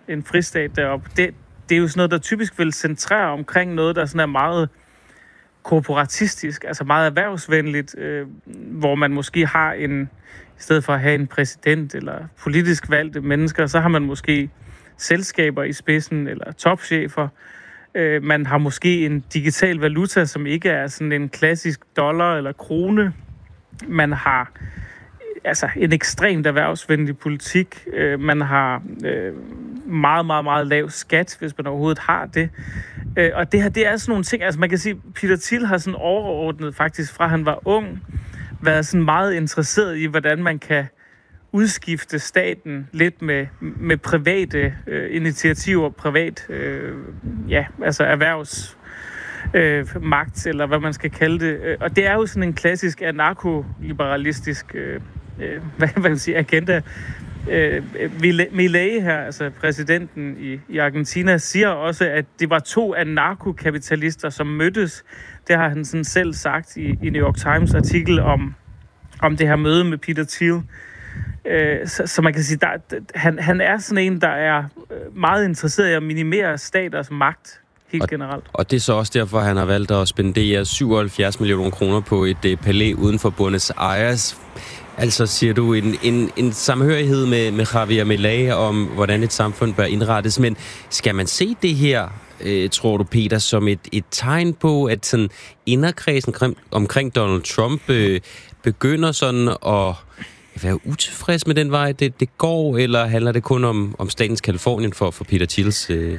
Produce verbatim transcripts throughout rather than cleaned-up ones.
en fristat deroppe. Det, det er jo sådan noget, der typisk vil centrere omkring noget, der sådan er meget korporatistisk, altså meget erhvervsvenligt, øh, hvor man måske har en, i stedet for at have en præsident eller politisk valgte mennesker, så har man måske selskaber i spidsen eller topchefer. Øh, man har måske en digital valuta, som ikke er sådan en klassisk dollar eller krone. Man har altså en ekstremt erhvervsvenlig politik. Øh, man har øh, meget, meget, meget lav skat, hvis man overhovedet har det. Øh, og det her, det er sådan nogle ting, altså man kan sige, Peter Thiel har sådan overordnet faktisk, fra han var ung, været sådan meget interesseret i, hvordan man kan udskifte staten lidt med, med private øh, initiativer, privat, øh, ja, altså erhvervs øh, magt, eller hvad man skal kalde det. Og det er jo sådan en klassisk anarko-liberalistisk øh, øh, hvad man kan sige, agenda. Øh, Milei her, altså præsidenten i, i Argentina, siger også, at det var to anarkokapitalister, som mødtes. Det har han sådan selv sagt i, i New York Times artikel om, om det her møde med Peter Thiel. Øh, så, så man kan sige, der, han, han er sådan en, der er meget interesseret i at minimere staters magt helt og, generelt. Og det er så også derfor, han har valgt at spendere syvoghalvfjerds millioner kroner på et uh, palæ uden for Buenos Aires. Altså siger du en, en, en samhørighed med, med Javier Milei om, hvordan et samfund bør indrettes. Men skal man se det her, øh, tror du, Peter, som et, et tegn på, at sådan inderkredsen omkring, omkring Donald Trump øh, begynder sådan at være utilfreds med den vej, det, det går, eller handler det kun om, om statens Kalifornien for, for Peter Thiels? Øh...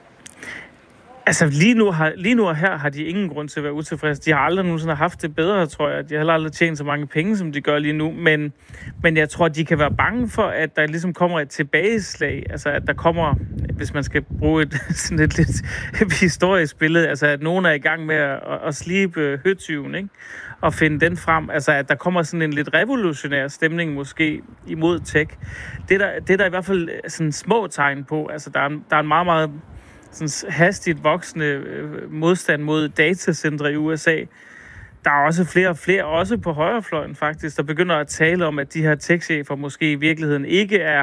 Altså lige nu, har, lige nu og her har de ingen grund til at være utilfredse. De har aldrig nogensinde haft det bedre, tror jeg. De har heller aldrig tjent så mange penge, som de gør lige nu. Men, men jeg tror, de kan være bange for, at der ligesom kommer et tilbageslag. Altså at der kommer, hvis man skal bruge et sådan et lidt historisk billede, altså at nogen er i gang med at, at slibe høtyven, ikke? Og finde den frem. Altså at der kommer sådan en lidt revolutionær stemning måske imod tech. Det er der, det er der i hvert fald sådan små tegn på. Altså der er, der er en meget, meget sådan hastigt voksende øh, modstand mod datacentre i U S A. Der er også flere og flere, også på højrefløjen faktisk, der begynder at tale om, at de her tech-chefer måske i virkeligheden ikke er,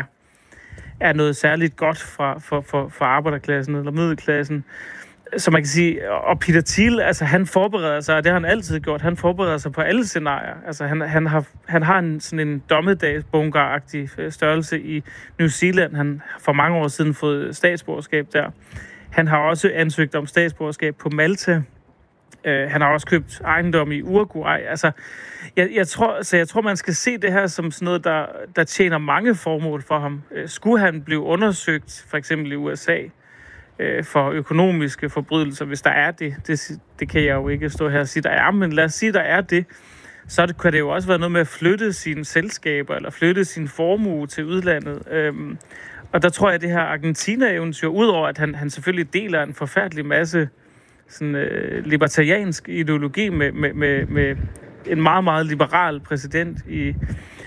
er noget særligt godt for, for, for, for arbejderklassen eller middelklassen. Så man kan sige, og Peter Thiel, altså han forbereder sig, og det har han altid gjort, han forbereder sig på alle scenarier. Altså han, han, har, han har en, sådan en dommedagsbunker-agtig størrelse i New Zealand. Han har for mange år siden fået statsborgerskab der. Han har også ansøgt om statsborgerskab på Malta. Uh, han har også købt ejendom i Uruguay. Altså, jeg, jeg, tror, så jeg tror, man skal se det her som sådan noget, der, der tjener mange formål for ham. Uh, skulle han blive undersøgt, for eksempel i U S A, uh, for økonomiske forbrydelser, hvis der er det, det, det kan jeg jo ikke stå her og sige, der er, men lad os sige, der er det, så det, kan det jo også være noget med at flytte sine selskaber, eller flytte sin formue til udlandet. Uh, Og der tror jeg, at det her Argentina-eventyr, udover at han, han selvfølgelig deler en forfærdelig masse sådan, øh, libertariansk ideologi med, med, med, med en meget, meget liberal præsident i,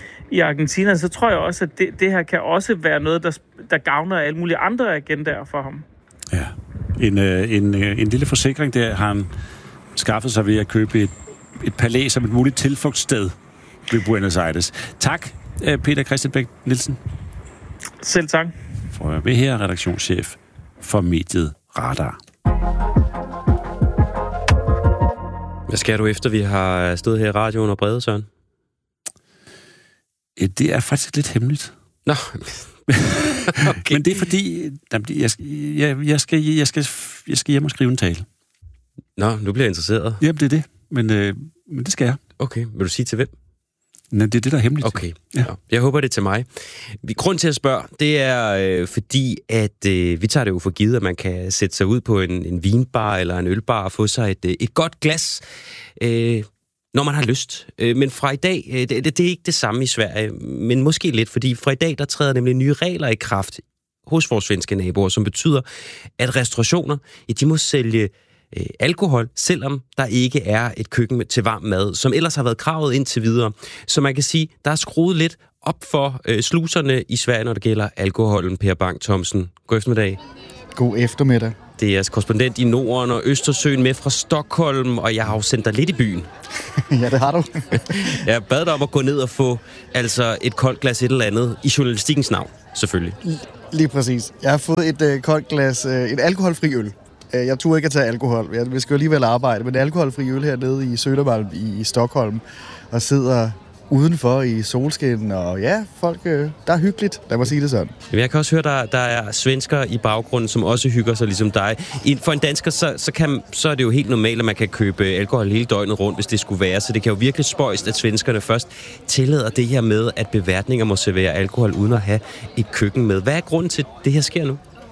i Argentina, så tror jeg også, at det, det her kan også være noget, der, der gavner alle mulige andre agendaer for ham. Ja, en, øh, en, øh, en lille forsikring der har han skaffet sig ved at købe et, et palæ som et muligt tilflugtssted ved Buenos Aires. Tak, Peter Christian Bech Nielsen. Selv tak. For at være her, redaktionschef for mediet Radar. Hvad skal du efter, vi har stået her i radioen og Brede, Søren? Det er faktisk lidt hemmeligt. Nå, okay. Men det er fordi, jeg, jeg, jeg, skal, jeg, skal, jeg skal hjem og skrive en tale. Nå, nu bliver jeg interesseret. Jamen, det er det. Men, øh, men det skal jeg. Okay, vil du sige til hvem? Nej, det er det, der er hemmeligt. Okay, ja. Jeg håber, det er til mig. Grund til at spørge, det er øh, fordi, at øh, vi tager det jo for givet, at man kan sætte sig ud på en, en vinbar eller en ølbar og få sig et, et godt glas, øh, når man har lyst. Øh, men fra i dag, øh, det, det er ikke det samme i Sverige, men måske lidt, fordi fra i dag, der træder nemlig nye regler i kraft hos vores svenske naboer, som betyder, at restaurationer, ja, de må sælge Øh, alkohol, selvom der ikke er et køkken til varm mad, som ellers har været kravet indtil videre. Så man kan sige, der er skruet lidt op for øh, sluserne i Sverige, når det gælder alkoholen. Per Bang Thomsen, god eftermiddag. God eftermiddag. Det er jeres korrespondent i Norden og Østersøen med fra Stockholm, og jeg har jo sendt dig lidt i byen. Ja, det har du. Jeg bad dig om at gå ned og få altså et koldt glas et eller andet, i journalistikkens navn, selvfølgelig. Lige præcis. Jeg har fået et øh, koldt glas, øh, en alkoholfri øl. Jeg turde ikke at tage alkohol. Jeg skal jo alligevel arbejde, men alkoholfri øl hernede i Södermalm i, i Stockholm, og sidder udenfor i solskin, og ja, folk, øh, der er hyggeligt, lad mig sige det sådan. Jeg kan også høre, der, der er svensker i baggrunden, som også hygger sig ligesom dig. For en dansker, så, så, kan, så er det jo helt normalt, at man kan købe alkohol hele døgnet rundt, hvis det skulle være. Så det kan jo virkelig spøjst, at svenskerne først tillader det her med, at beværtninger må servere alkohol uden at have et køkken med. Hvad er grunden til, at det her sker nu?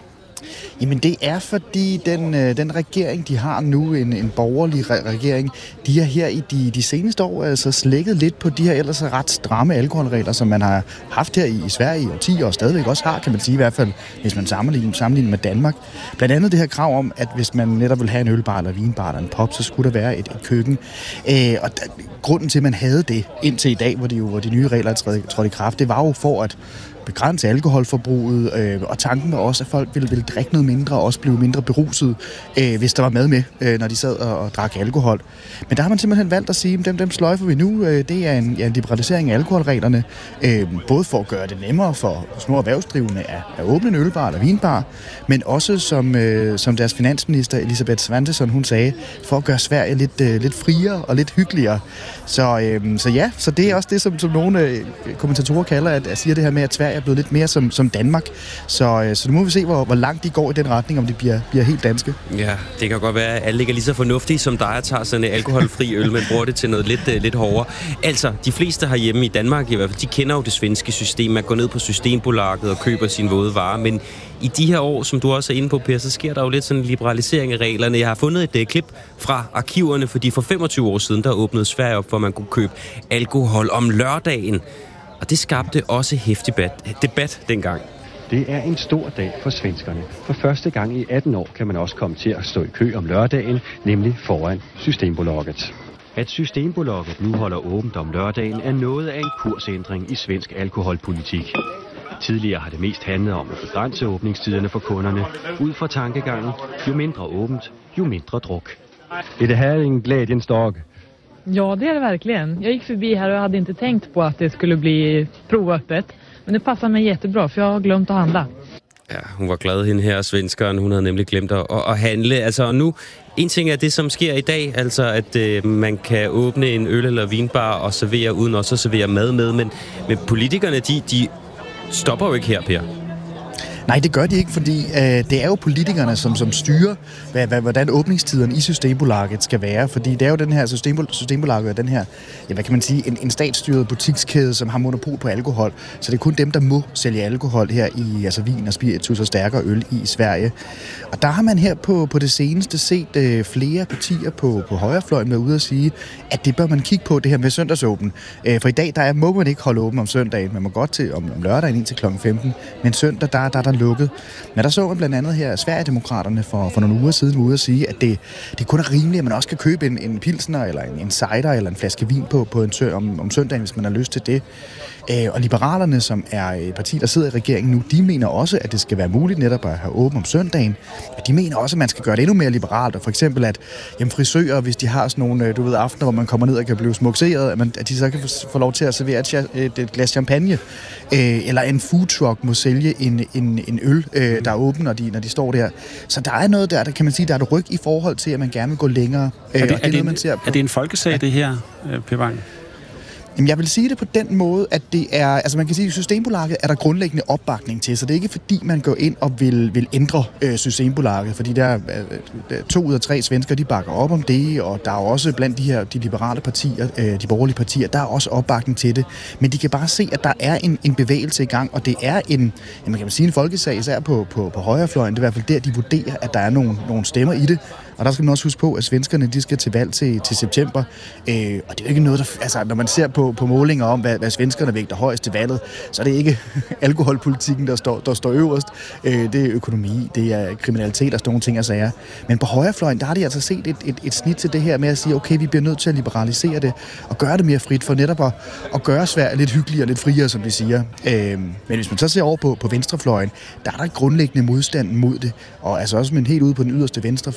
Jamen det er fordi den, den regering, de har nu, en, en borgerlig re- regering, de har her i de, de seneste år altså slækket lidt på de her ellers ret stramme alkoholregler, som man har haft her i, i Sverige i årtier og stadigvæk også har, kan man sige i hvert fald, hvis man sammenligner, sammenligner med Danmark. Blandt andet det her krav om, at hvis man netop vil have en ølbar eller vinbar eller en pop, så skulle der være et, et køkken. Øh, og der, grunden til, at man havde det indtil i dag, hvor de, jo, hvor de nye regler trådte i kraft, det var jo for at begrænse alkoholforbruget, øh, og tanken var også, at folk ville, ville drikke noget mindre og også blive mindre beruset, øh, hvis der var mad med, øh, når de sad og, og drak alkohol. Men der har man simpelthen valgt at sige, at dem, dem sløjfer vi nu. Øh, det er en, ja, en liberalisering af alkoholreglerne, øh, både for at gøre det nemmere for små erhvervsdrivende at, at åbne en ølbar eller vinbar, men også som, øh, som deres finansminister Elisabeth Svantesson, hun sagde, for at gøre Sverige lidt, øh, lidt friere og lidt hyggeligere. Så, øh, så ja, så det er også det, som, som nogle øh, kommentatorer kalder, at, at siger det her med, at Sverige er blevet lidt mere som, som Danmark. Så, så nu må vi se, hvor, hvor langt de går i den retning, om de bliver, bliver helt danske. Ja, det kan godt være, at alle ikke er lige så fornuftige som dig, at tager sådan en alkoholfri øl, men bruger det til noget lidt, lidt hårdere. Altså, de fleste herhjemme i Danmark, i hvert fald, de kender jo det svenske system. Man går ned på Systembolaget og køber sine våde varer, men i de her år, som du også er inde på, Per, så sker der jo lidt sådan en liberalisering af reglerne. Jeg har fundet et uh, klip fra arkiverne, fordi for femogtyve år siden, der åbnede Sverige op, hvor man kunne købe alkohol om lørdagen. Og det skabte også heftig debat, debat dengang. Det er en stor dag for svenskerne. For første gang i atten år kan man også komme til at stå i kø om lørdagen, nemlig foran Systembolaget. At Systembolaget nu holder åbent om lørdagen er noget af en kursændring i svensk alkoholpolitik. Tidligere har det mest handlet om at begrænse åbningstiderne for kunderne. Ud fra tankegangen, jo mindre åbent, jo mindre druk. Er det her en glædjens dag? Ja, det är det verkligen. Jag gick förbi här och hade inte tänkt på att det skulle bli provöppet. Men det passar mig jättebra, för jag har glömt att handla. Ja, hun var glad, hende her, svenskeren. Hun havde nemlig glemt at, at handle. Altså, og nu, en ting er det, som sker i dag, altså at øh, man kan åbne en øl- eller vinbar og servere, uden også at servere mad med. Men, men politikerne, de, de stopper jo ikke her, Per. Nej, det gør de ikke, fordi øh, det er jo politikerne, som, som styrer, hvad, hvad, hvordan åbningstiderne i Systembolaget skal være. Fordi det er jo den her Systembol- Systembolaget, den her, ja, hvad kan man sige, en, en statsstyret butikskæde, som har monopol på alkohol. Så det er kun dem, der må sælge alkohol her i altså vin og spiritus og stærkere øl i Sverige. Og der har man her på, på det seneste set øh, flere partier på, på højrefløjen med ude at sige, at det bør man kigge på, det her med søndagsåben. Øh, for i dag, der er, må man ikke holde åben om søndagen. Man må godt til om, om lørdagen indtil klokken femten. Men søndag, der, der er der lukket. Men der så man blandt andet her Sverigedemokraterne for, for nogle uger siden ude at sige, at det, det kun er rimeligt, at man også kan købe en, en pilsner eller en, en cider eller en flaske vin på, på en sø, om, om søndagen, hvis man har lyst til det. Øh, og Liberalerne, som er et parti, der sidder i regeringen nu, de mener også, at det skal være muligt netop at have åben om søndagen. Og de mener også, at man skal gøre det endnu mere liberalt. Og for eksempel, at jamen, frisører, hvis de har sådan nogle, du ved, aftener, hvor man kommer ned og kan blive smukseret, at, man, at de så kan få lov til at servere et, et, et glas champagne. Øh, eller en food truck må sælge en, en, en øl, øh, der er åben, når de, når de står der. Så der er noget der, der kan man sige, der er et ryg i forhold til, at man gerne vil gå længere. Øh, er, det, er, er, det, noget, en, man ser på. er det en folkesag, ja. Det her, Per Bang? Jamen, jeg vil sige det på den måde, at det er, altså man kan sige, at Systembolaget er der grundlæggende opbakning til, så det er ikke fordi, man går ind og vil, vil ændre øh, Systembolaget, fordi der er øh, to ud af tre svensker, de bakker op om det, og der er også blandt de her, de liberale partier, øh, de borgerlige partier, der er også opbakning til det, men de kan bare se, at der er en, en bevægelse i gang, og det er en, man kan sige en folkesag, især på, på, på højrefløjen, det er i hvert fald der, de vurderer, at der er nogle, nogle stemmer i det. Og der skal man også huske på, at svenskerne, de skal til valg til, til september. Øh, og det er jo ikke noget, der... Altså, når man ser på, på målinger om, hvad, hvad svenskerne vægter højst til valget, så er det ikke alkoholpolitikken, der står, der står øverst. Øh, det er økonomi, det er kriminalitet og sådan nogle ting og sager. Men på højrefløjen, der har de altså set et, et, et snit til det her med at sige, okay, vi bliver nødt til at liberalisere det og gøre det mere frit for netop at, at gøre Sverige lidt hyggeligere og lidt friere, som de siger. Øh, men hvis man så ser over på, på venstrefløjen, der er der grundlæggende modstand mod det. Og altså også men helt ude på den yderste venstrefløj på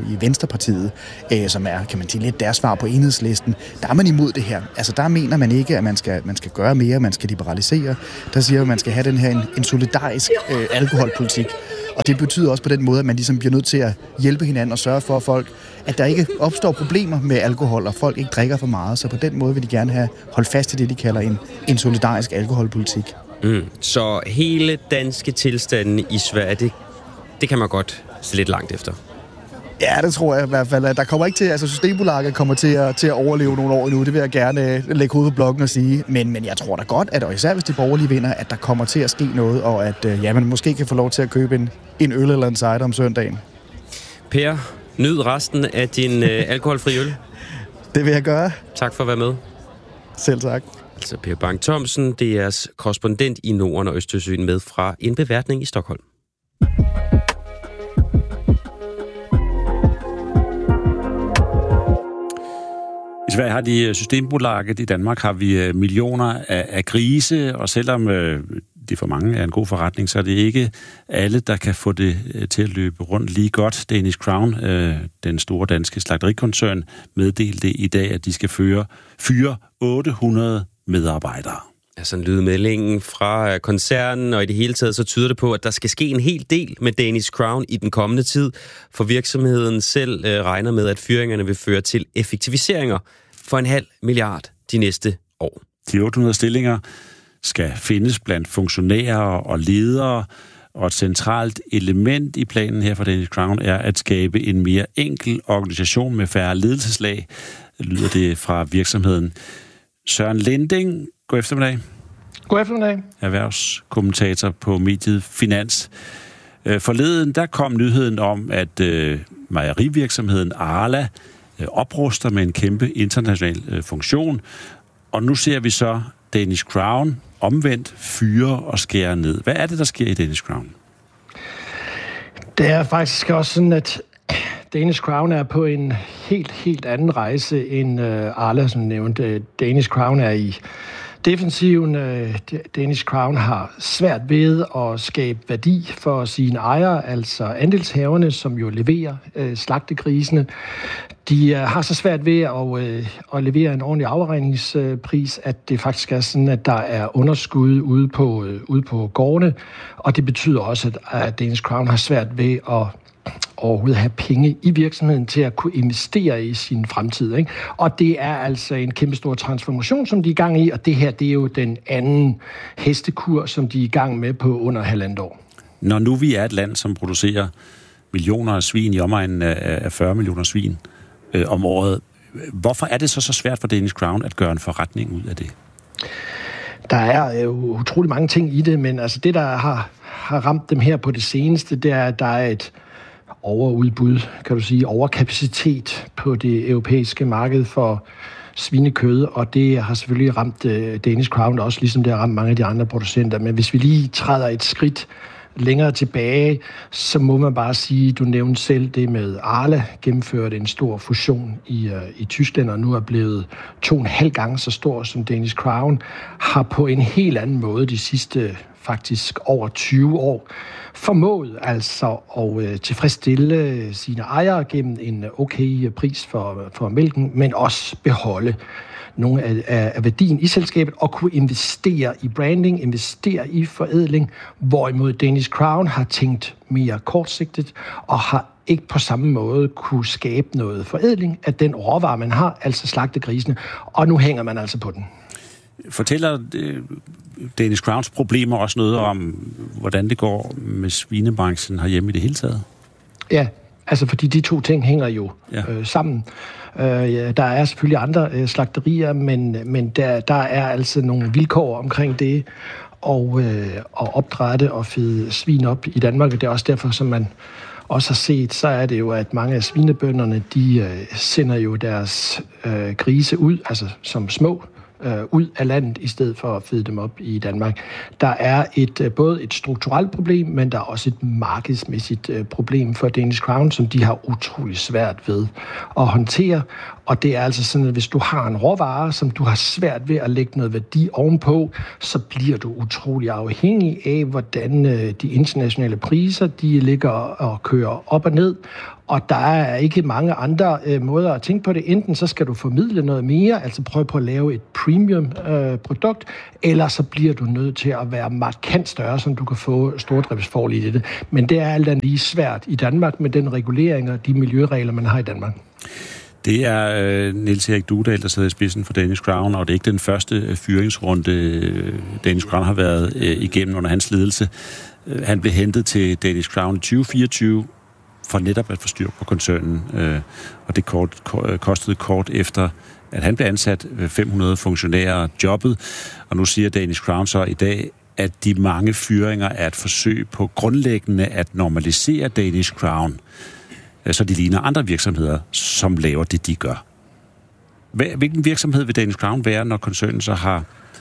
i Venstrepartiet, øh, som er, kan man sige, lidt deres svar på Enhedslisten, der er man imod det her. Altså der mener man ikke, at man skal, man skal gøre mere, man skal liberalisere. Der siger man, at man skal have den her en, en solidarisk øh, alkoholpolitik. Og det betyder også på den måde, at man ligesom bliver nødt til at hjælpe hinanden og sørge for, at folk, at der ikke opstår problemer med alkohol, og folk ikke drikker for meget. Så på den måde vil de gerne have holdt fast i det, de kalder en, en solidarisk alkoholpolitik. Mm. Så hele danske tilstanden i Sverige, det, det kan man godt se lidt langt efter. Ja, det tror jeg i hvert fald. Der kommer ikke til, altså Systembolaget kommer til at, til at overleve nogle år endnu. Det vil jeg gerne lægge hovedet på blokken og sige. Men, men jeg tror da godt, at og især hvis de borgerlige vinder, at der kommer til at ske noget, og at ja, man måske kan få lov til at købe en, en øl eller en cider om søndagen. Per, nyd resten af din øh, alkoholfri øl. Det vil jeg gøre. Tak for at være med. Selv tak. Altså Per Bang Thomsen, D R's korrespondent i Norden og Østersøen, med fra en beværtning i Stockholm. I Sverige har de Systembolaget, i Danmark har vi millioner af, af grise, og selvom øh, det for mange er en god forretning, så er det ikke alle, der kan få det øh, til at løbe rundt lige godt. Danish Crown, øh, den store danske slagterikoncern, meddelte i dag, at de skal føre, fyre otte hundrede medarbejdere. Ja, sådan lyder meldingen fra koncernen, og i det hele taget så tyder det på, at der skal ske en hel del med Danish Crown i den kommende tid, for virksomheden selv øh, regner med, at fyringerne vil føre til effektiviseringer for en halv milliard de næste år. De otte hundrede stillinger skal findes blandt funktionærer og ledere, og et centralt element i planen her for Danish Crown er at skabe en mere enkel organisation med færre ledelseslag, lyder det fra virksomheden. Søren Linding, god eftermiddag. God eftermiddag. Erhvervskommentator på mediet Finans. Forleden der kom nyheden om, at øh, mejerivirksomheden Arla øh, opruster med en kæmpe international øh, funktion, og nu ser vi så Danish Crown omvendt fyre og skære ned. Hvad er det, der sker i Danish Crown? Det er faktisk også sådan, at Danish Crown er på en helt, helt anden rejse end øh, Arla, som nævnte. Danish Crown er i defensiven. Øh, Danish Crown har svært ved at skabe værdi for sine ejere, altså andelshaverne, som jo leverer øh, slagtegrisene. De øh, har så svært ved at, øh, at levere en ordentlig afregningspris, at det faktisk er sådan, at der er underskud ude på, øh, ude på gårdene, og det betyder også, at, at Danish Crown har svært ved at overhovedet have penge i virksomheden til at kunne investere i sin fremtid. Ikke? Og det er altså en kæmpe stor transformation, som de er i gang i, og det her, det er jo den anden hestekur, som de er i gang med på under halvandet år. Når nu vi er et land, som producerer millioner af svin, i omegnen af fyrre millioner svin øh, om året, hvorfor er det så så svært for Danish Crown at gøre en forretning ud af det? Der er jo utrolig mange ting i det, men altså det, der har, har ramt dem her på det seneste, det er, at der er et overudbud, kan du sige, overkapacitet på det europæiske marked for svinekød, og det har selvfølgelig ramt uh, Danish Crown også, ligesom det har ramt mange af de andre producenter. Men hvis vi lige træder et skridt længere tilbage, så må man bare sige, du nævnte selv det med Arla, gennemførte en stor fusion i, uh, i Tyskland, og nu er blevet to og en halv gange så stor som Danish Crown, har på en helt anden måde de sidste faktisk over tyve år formået altså at øh, tilfredsstille sine ejere gennem en okay pris for, for mælken, men også beholde nogle af, af, af værdien i selskabet og kunne investere i branding, investere i forædling, hvorimod Danish Crown har tænkt mere kortsigtet og har ikke på samme måde kunne skabe noget forædling af den råvare, man har, altså slagtegrisene, og nu hænger man altså på den. Fortæller Danish Crowns problemer også noget om, hvordan det går med svinebranchen herhjemme i det hele taget? Ja, altså fordi de to ting hænger jo ja. øh, sammen. Øh, ja, der er selvfølgelig andre øh, slagterier, men, men der, der er altså nogle vilkår omkring det, og øh, at opdrætte og fede svin op i Danmark, og det er også derfor, som man også har set, så er det jo, at mange af svinebønderne, de øh, sender jo deres øh, grise ud, altså som små, ud af landet, i stedet for at fede dem op i Danmark. Der er et både et strukturelt problem, men der er også et markedsmæssigt problem for Danish Crown, som de har utrolig svært ved at håndtere. Og det er altså sådan, at hvis du har en råvare, som du har svært ved at lægge noget værdi ovenpå, så bliver du utrolig afhængig af, hvordan de internationale priser, de ligger og kører op og ned. Og der er ikke mange andre øh, måder at tænke på det. Enten så skal du formidle noget mere, altså prøve på at lave et premium-produkt, øh, eller så bliver du nødt til at være markant større, så du kan få stordriftsfordel i det. Men det er alt andet lige svært i Danmark med den regulering og de miljøregler, man har i Danmark. Det er øh, Niels Erik Duedal, der sidder i spidsen for Danish Crown, og det er ikke den første øh, fyringsrunde, øh, Danish Crown har været øh, igennem under hans ledelse. Øh, han blev hentet til Danish Crown i tyve fireogtyve for netop at få styr på koncernen, øh, og det kort, kostede kort efter, at han blev ansat fem hundrede funktionærer jobbet, og nu siger Danish Crown så i dag, at de mange fyringer er et forsøg på grundlæggende at normalisere Danish Crown, så de ligner andre virksomheder, som laver det, de gør. Hvilken virksomhed vil Danish Crown være, når koncernen så har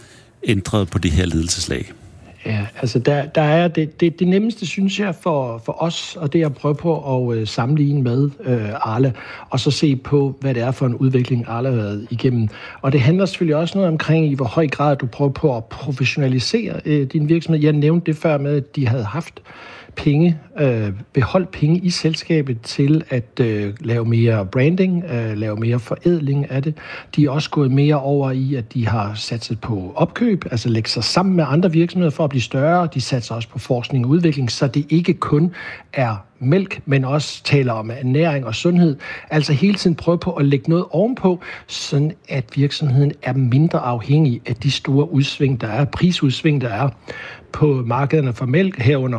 ændret på det her ledelseslag? Ja, altså der, der er det, det, det nemmeste, synes jeg, for, for os, og det er at prøve på at øh, sammenligne med øh, Arla, og så se på, hvad det er for en udvikling, Arla har været igennem. Og det handler selvfølgelig også noget omkring, i hvor høj grad du prøver på at professionalisere øh, din virksomhed. Jeg nævnte det før med, at de havde haft penge, øh, beholdt penge i selskabet til at øh, lave mere branding, øh, lave mere forædling af det. De er også gået mere over i, at de har satset på opkøb, altså lægge sig sammen med andre virksomheder for at blive større. De satser også på forskning og udvikling, så det ikke kun er mælk, men også taler om ernæring og sundhed. Altså hele tiden prøve på at lægge noget ovenpå, sådan at virksomheden er mindre afhængig af de store udsving, der er, prisudsving, der er på markederne for mælk herunder.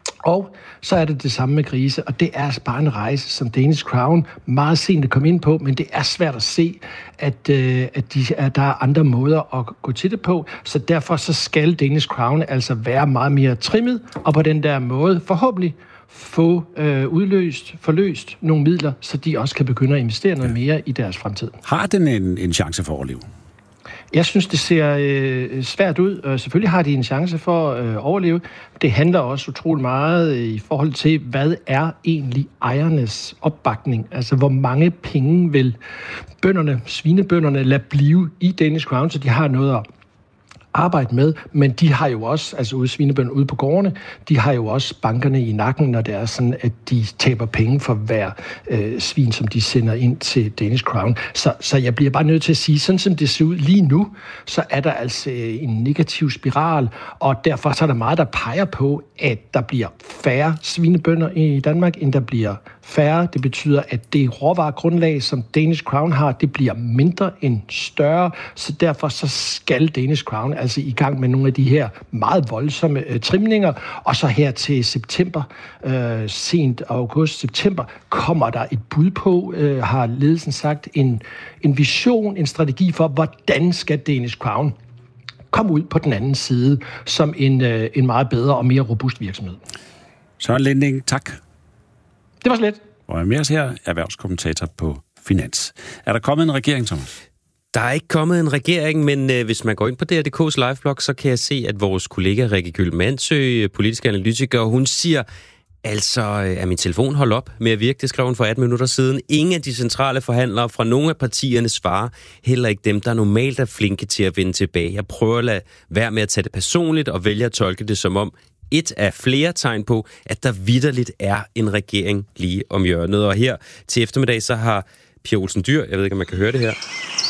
Og så er det det samme med grise, og det er altså bare en rejse, som Danish Crown meget sent at komme ind på, men det er svært at se, at, øh, at, de, at der er andre måder at gå til det på. Så derfor så skal Danish Crown altså være meget mere trimmet, og på den der måde forhåbentlig få øh, udløst, forløst nogle midler, så de også kan begynde at investere noget mere i deres fremtid. Har den en, en chance for at overleve? Jeg synes, det ser øh, svært ud. Øh, selvfølgelig har de en chance for at øh, overleve. Det handler også utroligt meget øh, i forhold til, hvad er egentlig ejernes opbakning? Altså, hvor mange penge vil bønderne, svinebønderne, lade blive i Danish Crown, så de har noget at arbejde med, men de har jo også, altså ude svinebønder ude på gårdene, de har jo også bankerne i nakken, når det er sådan, at de taber penge for hver øh, svin, som de sender ind til Danish Crown. Så, så jeg bliver bare nødt til at sige, sådan som det ser ud lige nu, så er der altså en negativ spiral, og derfor så er der meget, der peger på, at der bliver færre svinebønder i Danmark, end der bliver færre. Det betyder, at det råvaregrundlag, som Danish Crown har, det bliver mindre end større, så derfor så skal Danish Crown altså i gang med nogle af de her meget voldsomme øh, trimninger, og så her til september, øh, sent august-september, kommer der et bud på, øh, har ledelsen sagt, en, en vision, en strategi for, hvordan skal Danish Crown komme ud på den anden side som en, øh, en meget bedre og mere robust virksomhed. Søren Linding, tak. Det var så let. Og er med os her, erhvervskommentator på Finans. Er der kommet en regering, Thomas? Der er ikke kommet en regering, men øh, hvis man går ind på D R punktum D K's liveblog, så kan jeg se, at vores kollega Rikke Kyl-Mandsø, politisk analytiker, hun siger, altså, er min telefon holdt op med at virke? Det skrev hun for atten minutter siden. Ingen af de centrale forhandlere fra nogle af partierne svarer, heller ikke dem, der normalt er flinke til at vende tilbage. Jeg prøver at lade være med at tage det personligt og vælge at tolke det som om, et af flere tegn på, at der vitterligt er en regering lige om hjørnet. Og her til eftermiddag, så har Pia Olsen Dyhr, jeg ved ikke, om man kan høre det her,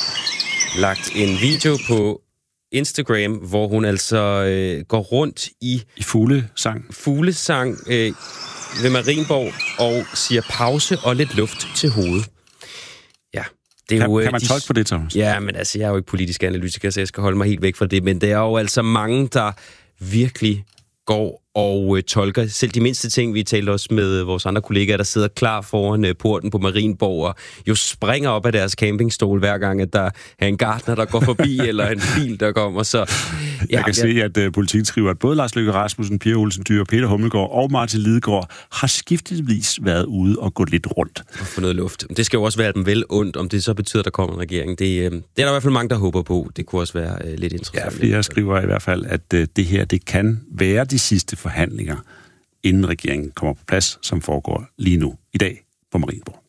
lagt en video på Instagram, hvor hun altså øh, går rundt i... I fuglesang. Fuglesang øh, ved Marienborg og siger pause og lidt luft til hovedet. Ja. Det er kan, jo, kan man de, tolke på det, Thomas? Ja, men altså, jeg er jo ikke politisk analytiker, så jeg skal holde mig helt væk fra det, men det er jo altså mange, der virkelig går og øh, tolker selv de mindste ting. Vi talte også med vores andre kollegaer, der sidder klar foran øh, porten på Marienborg og jo springer op af deres campingstol hver gang, at der er en gartner, der går forbi, eller en bil, der kommer. Så, ja, jeg kan jeg... se, at øh, politiet skriver, at både Lars Løkke Rasmussen, Pia Olsen Dyhr, Peter Hummelgaard og Martin Lidegaard har skiftevis været ude og gå lidt rundt. Og få noget luft. Det skal jo også være dem vel ondt, om det så betyder, at der kommer en regering. Det, øh, det er der i hvert fald mange, der håber på. Det kunne også være øh, lidt interessant. Ja, flere skriver i hvert fald, at øh, det her, det kan være de sidste forhandlinger, inden regeringen kommer på plads, som foregår lige nu i dag på Marienborg.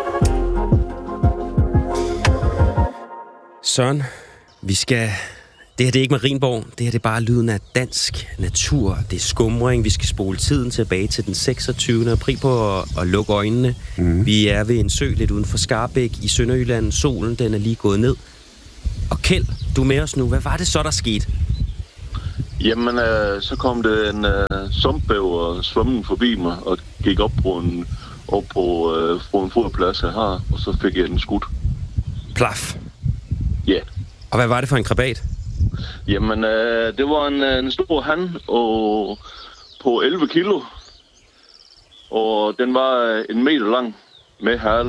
Søren, vi skal Det her det er ikke Marienborg, det her det er bare lyden af dansk natur. Det er skumring, vi skal spole tiden tilbage til den seksogtyvende april på at, at lukke øjnene. Mm. Vi er ved en sø lidt uden for Skarbæk i Sønderjylland. Solen den er lige gået ned. Og Kjeld, du er med os nu. Hvad var det så, der skete? Jamen, øh, så kom det en øh, sumpbæver svømmende forbi mig og gik op på en, op på, øh, på en fodplads jeg har, og så fik jeg den skudt. Plaf? Ja. Yeah. Og hvad var det for en krabat? Jamen, øh, det var en, en stor han og, på elleve kilo, og den var en meter lang med hale.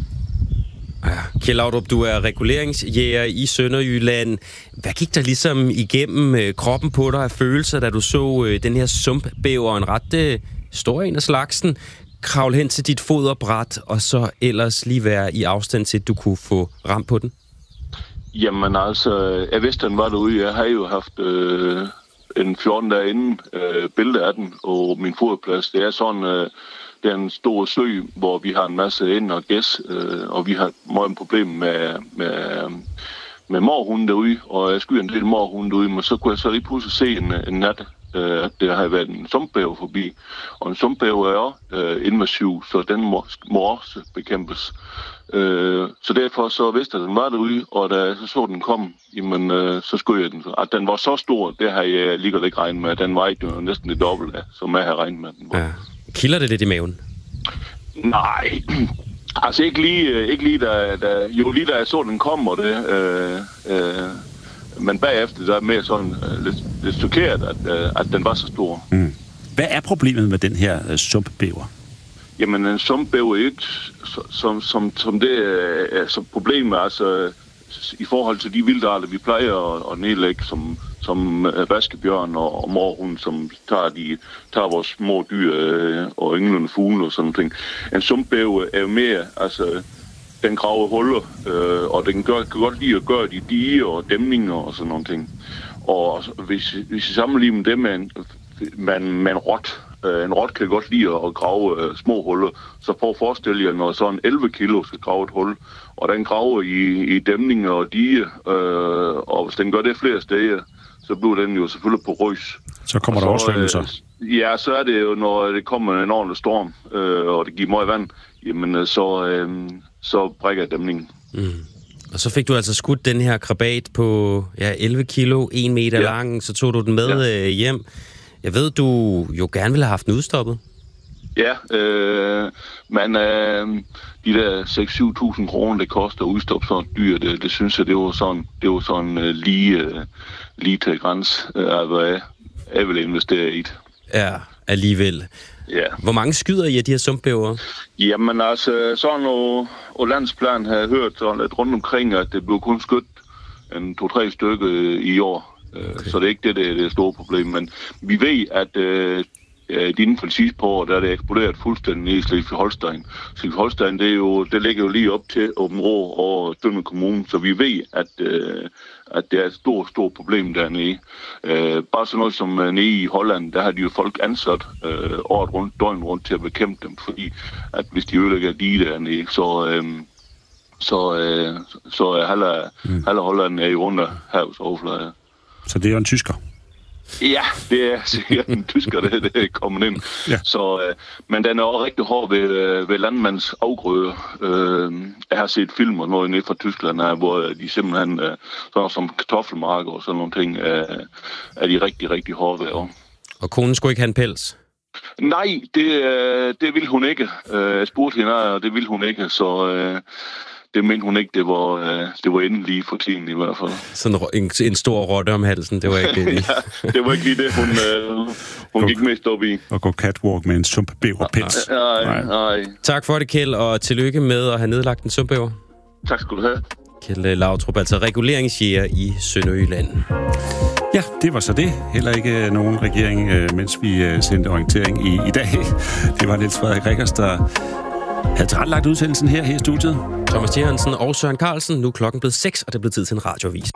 Ja, Kjeld Laudrup, du er reguleringsjæger i Sønderjylland. Hvad gik der ligesom igennem øh, kroppen på dig af følelser, da du så øh, den her sumpbæver, en ret øh, stor en af slagsen, kravle hen til dit foderbræt, og så ellers lige være i afstand til, at du kunne få ramt på den? Jamen altså, jeg vidste, den var derude. Jeg har jo haft øh, en fjorten dage inden øh, billede af den, og min foderplads, det er sådan... Øh, Det er en stor sø, hvor vi har en masse ind og gæs, øh, og vi har meget problemer med, med, med morhunden derude, og jeg skyder en del morhunden derude, men så kunne jeg så lige pludselig se en, en nat, øh, at det har været en sumpbæver forbi. Og en sumpbæver er også øh, invasiv, så den må, må også bekæmpes. Øh, så derfor så vidste jeg, at den var derude, og da jeg så så den kom, jamen, øh, så skød jeg den. At den var så stor, det har jeg lige ikke regnet med. Den var jo næsten det dobbelt af, som jeg havde regnet med den var. Ja. Kilder det lidt i maven? Nej, altså ikke lige, ikke lige da, da, jo lige da jeg så den kom, og det, øh, øh, men bagefter der er mere sådan øh, lidt, lidt chokeret, at, øh, at den var så stor. Mm. Hvad er problemet med den her øh, sumpbæver? Jamen en sumpbæver er ikke som, som, som det er som problem, altså i forhold til de vildarter, vi plejer at, at nedlægge, som som vaskebjørn og, og morhund, som tager, de, tager vores små dyr øh, og ynglende fugle og sådan noget. En sumpbæver er jo mere, altså, den graver huller, øh, og den gør, kan godt lide at gøre de diger og dæmninger og sådan nogle ting. Og hvis, hvis vi sammenligner det med en, med, med en rot, øh, en rot kan godt lide at grave øh, små huller, så prøv at forestille jer, når sådan elleve kilo skal grave et hul, og den graver i, i dæmninger og diger, øh, og hvis den gør det flere steder, så bliver den jo selvfølgelig på røs. Så kommer og der oversvømmelser. Øh, ja, så er det jo, når det kommer en ordentlig storm, øh, og det giver meget vand, jamen så, øh, så brækker dæmningen. Mm. Og så fik du altså skudt den her krabat på ja, elleve kilo, en meter ja. lang, så tog du den med ja. øh, hjem. Jeg ved, du jo gerne ville have haft den udstoppet. Ja, øh, men øh, de der seks til syv tusind kroner, det koster at udstoppe sådan et dyr, det, det synes jeg, det var sådan, det var sådan øh, lige, øh, lige til græns, øh, hvad jeg, jeg vil investere i det. Ja, alligevel. Ja. Hvor mange skyder I af de her sumpbæver? Jamen altså, sådan noget, og landsplan har jeg hørt sådan lidt rundt omkring, at det blev kun skudt en to-tre stykker i år. Okay. Så det er ikke det, det er det store problem. Men vi ved, at øh, inden for de sidste par år, der er det eksploderet fuldstændig i Slesvig-Holstein. Slesvig-Holstein, det, er jo, det ligger jo lige op til Aabenraa og Tønder Kommune, så vi ved, at, øh, at det er et stort, stort problem dernede. Øh, bare sådan noget som nede i Holland, der har de jo folk ansat øh, året rundt, døgn rundt til at bekæmpe dem, fordi at hvis de ødelægger de dernede, så... Øh, så, øh, så er halve, mm. halve Holland er jo under havets overflade. Så det er jo en tysker? Ja, det er sikkert en tysker, det, det er kommet ind. Ja. Så, øh, men den er også rigtig hård ved, ved landmands afgrøder. Øh, jeg har set film og noget nede fra Tyskland, her, hvor de simpelthen, øh, sådan som kartoffelmarker og sådan nogle ting, øh, er de rigtig, rigtig hårde ved. Og konen skulle ikke have en pels? Nej, det, øh, det ville hun ikke. Jeg spurgte hende, og det ville hun ikke, så... Øh, Det mente hun ikke, det var, øh, det var endelig for tiden i hvert fald. Sådan en, en stor rotte om halsen, det var ikke det. Ja, det var ikke lige det, hun, øh, hun gik mest op i. Og gå catwalk med en sumpbæverpels. Nej, nej, nej. Tak for det, Kjeld, og tillykke med at have nedlagt en sumpbæver. Tak skal du have. Kjeld Laudrup, altså reguleringsjæger i Sønderjylland. Ja, det var så det. Heller ikke nogen regering, mens vi sendte orientering i, i dag. Det var Niels Frederik Rickers, der havde tilrettelagt udsendelsen her, her i studiet. Thomas Tjernsen og Søren Carlsen. Nu er klokken blevet seks, og det er blevet tid til en radioavis.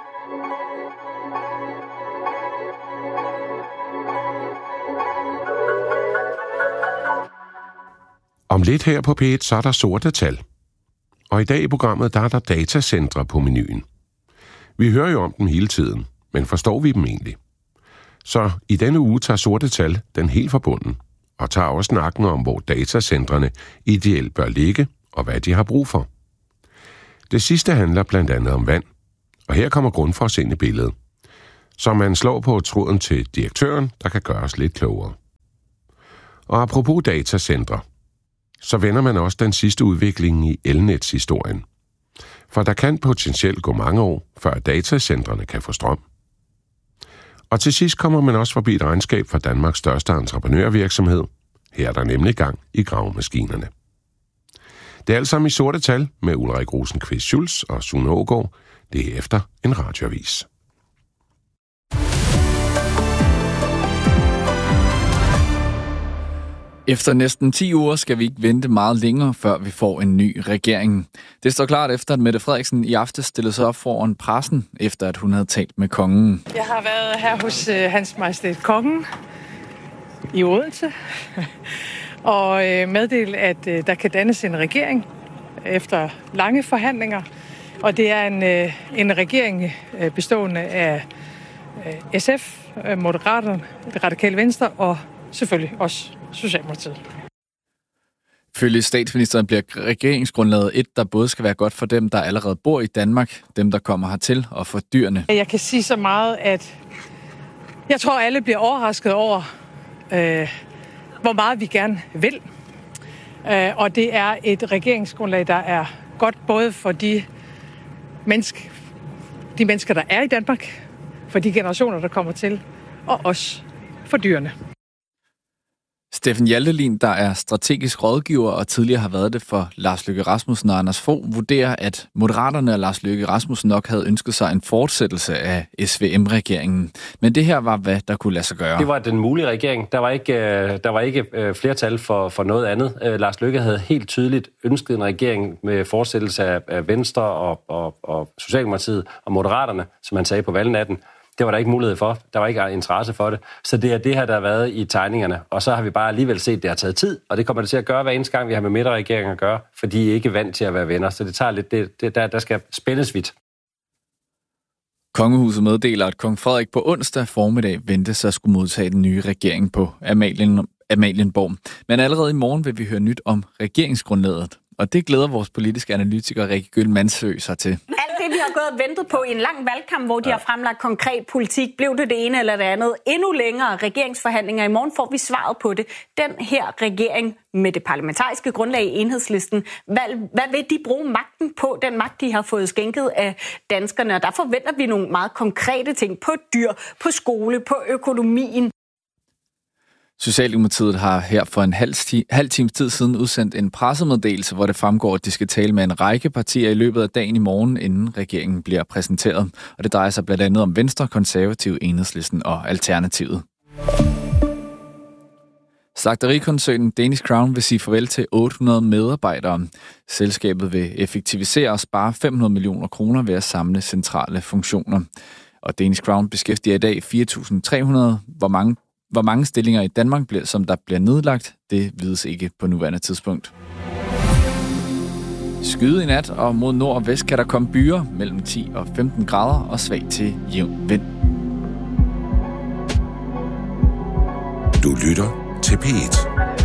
Om lidt her på P et, så er der sorte tal. Og i dag i programmet, der er der datacentre på menuen. Vi hører jo om dem hele tiden, Men forstår vi dem egentlig? Så i denne uge tager Sorte Tal den helt forbundet, og tager også snakken om, hvor datacentrene ideelt bør ligge, og hvad de har brug for. Det sidste handler blandt andet om vand, og her kommer Grundfos ind i billedet. Så man slår på tråden til direktøren, der kan gøre os lidt klogere. Og apropos datacentre, så vender man også den sidste udvikling i elnetshistorien. For der kan potentielt gå mange år, før datacentrene kan få strøm. Og til sidst kommer man også forbi et regnskab for Danmarks største entreprenørvirksomhed. Her er der nemlig gang i gravemaskinerne. Det er alt sammen i Sorte Tal med Ulrik Rosenqvist Schulz og Sune Aagaard. Det er efter en radioavis. Efter næsten ti uger skal vi ikke vente meget længere, før vi får en ny regering. Det står klart efter, at Mette Frederiksen i aftes stillede sig op foran pressen, efter at hun havde talt med kongen. Jeg har været her hos uh, Hans Majestæt Kongen i Odense og uh, meddelt, at uh, der kan dannes en regering efter lange forhandlinger. Og det er en, uh, en regering uh, bestående af uh, S F, uh, Moderaterne, Det Radikale Venstre og selvfølgelig også Socialdemokratiet. Følge statsministeren bliver regeringsgrundlaget et, der både skal være godt for dem, der allerede bor i Danmark, dem, der kommer hertil, og for dyrene. Jeg kan sige så meget, at jeg tror, alle bliver overrasket over, øh, hvor meget vi gerne vil. Øh, og det er et regeringsgrundlag, der er godt både for de, menneske, de mennesker, der er i Danmark, for de generationer, der kommer til, og også for dyrene. Steffen Hjaltelin, der er strategisk rådgiver og tidligere har været det for Lars Løkke Rasmussen og Anders Fogh, vurderer, at Moderaterne og Lars Løkke Rasmussen nok havde ønsket sig en fortsættelse af S V M-regeringen. Men det her var, hvad der kunne lade sig gøre. Det var den mulige regering. Der var ikke, der var ikke flertal for, for noget andet. Lars Løkke havde helt tydeligt ønsket en regering med fortsættelse af Venstre og, og, og Socialdemokratiet og Moderaterne, som han sagde på valgnatten. Det var der ikke mulighed for. Der var ikke interesse for det. Så det er det her, der har været i tegningerne. Og så har vi bare alligevel set, at det har taget tid. Og det kommer det til at gøre hver eneste gang, vi har med midterregeringen at gøre. For de er ikke vant til at være venner. Så det tager lidt, det, det, der, der skal spændes vidt. Kongehuset meddeler, at kong Frederik på onsdag formiddag ventes at skulle modtage den nye regering på Amalien, Amalienborg. Men allerede i morgen vil vi høre nyt om regeringsgrundlaget. Og det glæder vores politiske analytiker Rikke Gøl Mansø sig til. Alt det, vi har gået og ventet på i en lang valgkamp, hvor de ja. har fremlagt konkret politik, blev det det ene eller det andet. Endnu længere regeringsforhandlinger. I morgen får vi svaret på det. Den her regering med det parlamentariske grundlag i Enhedslisten, hvad, hvad vil de bruge magten på? Den magt, de har fået skænket af danskerne. Og der forventer vi nogle meget konkrete ting på dyr, på skole, på økonomien. Socialdemokratiet har her for en halv, ti- halv times tid siden udsendt en pressemeddelelse, hvor det fremgår, at de skal tale med en række partier i løbet af dagen i morgen, inden regeringen bliver præsenteret. Og det drejer sig blandt andet om Venstre, Konservative, Enhedslisten og Alternativet. Slagterikoncernen Danish Crown vil sige farvel til otte hundrede medarbejdere. Selskabet vil effektivisere og spare fem hundrede millioner kroner ved at samle centrale funktioner. Og Danish Crown beskæftiger i dag fire tusind tre hundrede. Hvor mange Hvor mange stillinger i Danmark, bliver, som der bliver nedlagt, det vides ikke på nuværende tidspunkt. Skyde i nat, og mod nord og vest kan der komme byer mellem ti og femten grader og svag til jævn vind. Du lytter til P et.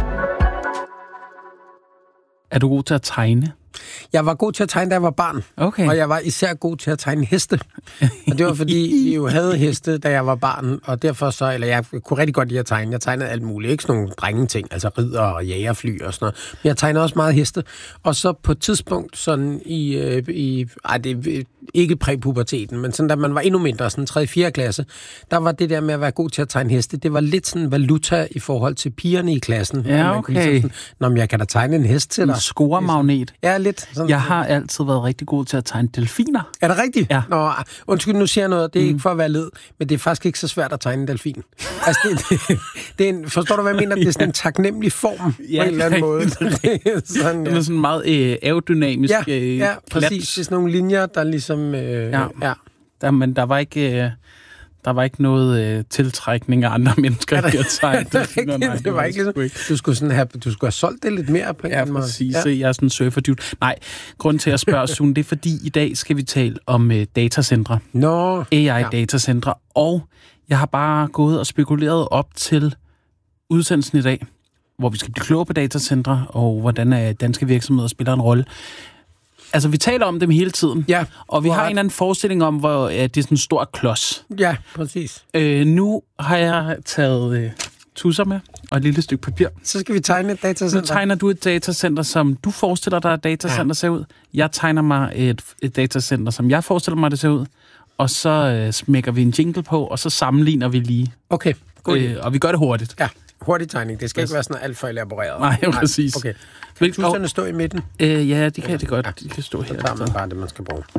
Er du god til at tegne? Jeg var god til at tegne, da jeg var barn. Okay. Og jeg var især god til at tegne heste. Og det var, fordi vi jo havde heste, da jeg var barn. Og derfor så, eller jeg kunne rigtig godt lide at tegne. Jeg tegnede alt muligt. Ikke sådan nogle drengeting, altså ridder og jægerfly og sådan noget. Men jeg tegnede også meget heste. Og så på et tidspunkt, sådan i, øh, i ej, det er ikke præpuberteten, men sådan da man var endnu mindre, sådan tredje fjerde klasse, der var det der med at være god til at tegne heste. Det var lidt sådan valuta i forhold til pigerne i klassen. Ja, okay. Sådan, nå, men jeg kan da tegne en hest til dig. En scoremagnet. Ja, lidt. Sådan. Jeg har altid været rigtig god til at tegne delfiner. Er det rigtigt? Ja. Nå, undskyld, nu siger jeg noget. Det er mm. ikke for at være led, men det er faktisk ikke så svært at tegne en delfin. Altså, det, det, det er en, forstår du, hvad jeg mener? Det er sådan en taknemmelig form ja, på en eller anden måde. Det er sådan, ja. Det er sådan meget øh, aerodynamisk. Ja, øh, ja præcis. Det er sådan nogle linjer, der ligesom... Øh, ja. ja. Der, men der var ikke... Øh, Der var ikke noget øh, tiltrækning af andre mennesker, der tegn. Det, det, det, det var ikke ligesom, du skulle, sådan have, du skulle have solgt det lidt mere på en ja, måde. Præcis. Ja, præcis. Jeg er sådan en surfer-dude. Nej, grunden til at spørge, Sune, det er fordi, i dag skal vi tale om øh, datacentre. Nå. A I-datacentre. Ja. Og jeg har bare gået og spekuleret op til udsendelsen i dag, hvor vi skal blive klogere på datacentre, og hvordan øh, danske virksomheder spiller en rolle. Altså, vi taler om dem hele tiden. Ja. Og vi har en eller anden forestilling om, hvor uh, det er sådan en stor klods. Ja, præcis. Øh, nu har jeg taget uh, tusser med og et lille stykke papir. Så skal vi tegne et datacenter. Nu tegner du et datacenter, som du forestiller dig, at datacenter ja. ser ud. Jeg tegner mig et, et datacenter, som jeg forestiller mig, det ser ud. Og så uh, smækker vi en jingle på, og så sammenligner vi lige. Okay, godt. Øh, og vi gør det hurtigt. Ja, hurtig tegning. Det skal yes. ikke være sådan alt for elaboreret. Nej, præcis. Okay. Vil tusserne stå i midten? Øh, ja, de kan ja. det godt. De kan stå her. Så tager man bare det, man skal bruge.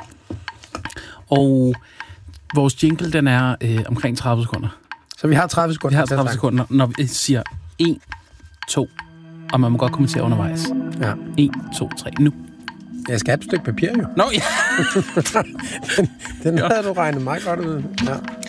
Og vores jingle, den er øh, omkring tredive sekunder. Så vi har tredive sekunder? Vi har tredive sekunder, når vi siger en, to, og man må godt kommentere undervejs. Ja. en, to, tre, nu. Jeg skal have et stykke papir, jo. Nå, ja. den den ja. havde du regnet meget godt ud. Ja.